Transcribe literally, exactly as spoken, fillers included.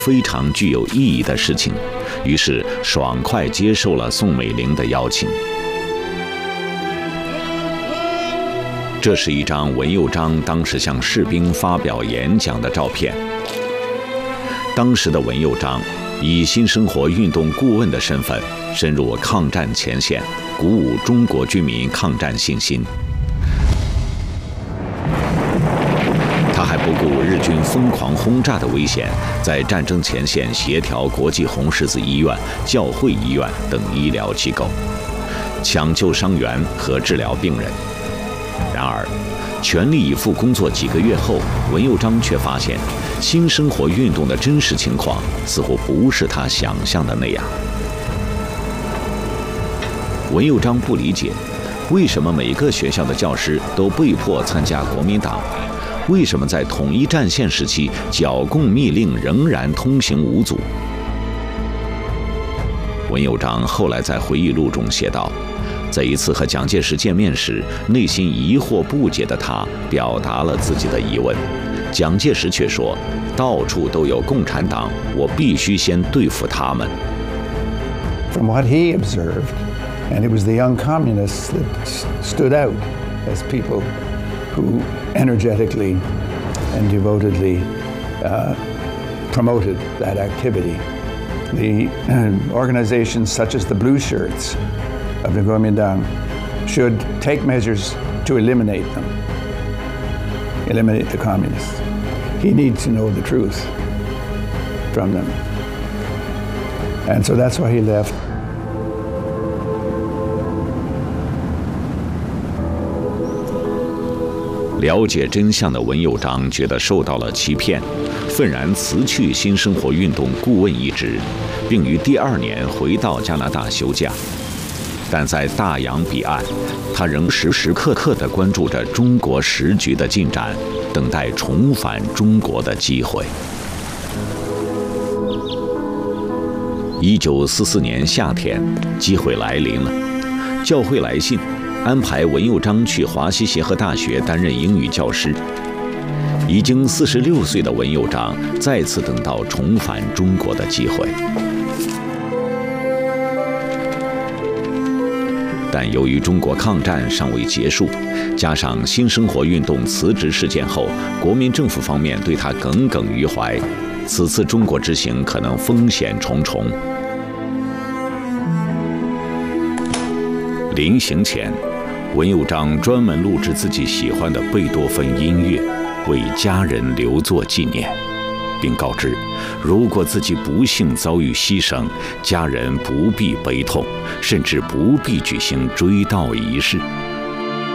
非常具有意义的事情，于是爽快接受了宋美龄的邀请。这是一张文佑章当时向士兵发表演讲的照片。当时的文佑章以新生活运动顾问的身份深入抗战前线，鼓舞中国军民抗战信心。他还不顾日军疯狂轰炸的危险，在战争前线协调国际红十字医院、教会医院等医疗机构，抢救伤员和治疗病人。然而，全力以赴工作几个月后，文佑章却发现，新生活运动的真实情况似乎不是他想象的那样。文佑章不理解，为什么每个学校的教师都被迫参加国民党？为什么在统一战线时期，剿共密令仍然通行无阻？文佑章后来在回忆录中写道，在一次和蒋介石见面时，内心疑惑不解的他表达了自己的疑问，蒋介石却说，到处都有共产党，我必须先对付他们。 From what he observed, and it was the young communists that stood out as people who energetically and devotedly uh, promoted that activity. The uh, organizations such as the Blue Shirts of the Kuomintang should take measures to eliminate them, eliminate the communists. He needs to know the truth from them. And so that's why he left. 了解真相的文佑章觉得受到了欺骗，愤然辞去新生活运动顾问一职，并于第二年回到加拿大休假。但在大洋彼岸，他仍时时刻刻地关注着中国时局的进展，等待重返中国的机会。一九四四年夏天，机会来临了，教会来信。 安排文佑章去华西协和大学担任英语教师。已经四十六岁的文佑章再次等到重返中国的机会，但由于中国抗战尚未结束，加上新生活运动辞职事件后，国民政府方面对他耿耿于怀，此次中国之行可能风险重重。临行前， 文佑章专门录制自己喜欢的贝多芬音乐，为家人留作纪念，并告知，如果自己不幸遭遇牺牲，家人不必悲痛，甚至不必举行追悼仪式。